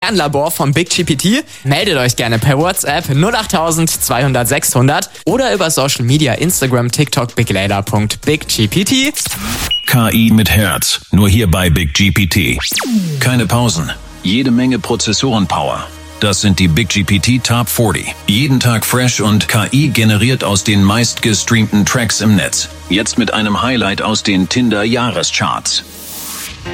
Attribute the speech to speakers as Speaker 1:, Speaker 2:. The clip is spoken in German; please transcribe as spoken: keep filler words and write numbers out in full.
Speaker 1: Lernlabor von Big G P T? Meldet euch gerne per WhatsApp null acht zweihundert sechshundert oder über Social Media, Instagram, TikTok, biglayla punkt big g p t.
Speaker 2: K I mit Herz, nur hier bei Big G P T. Keine Pausen, jede Menge Prozessorenpower. Das sind die Big G P T Top vierzig. Jeden Tag fresh und K I generiert aus den meistgestreamten Tracks im Netz. Jetzt mit einem Highlight aus den Tinder-Jahrescharts.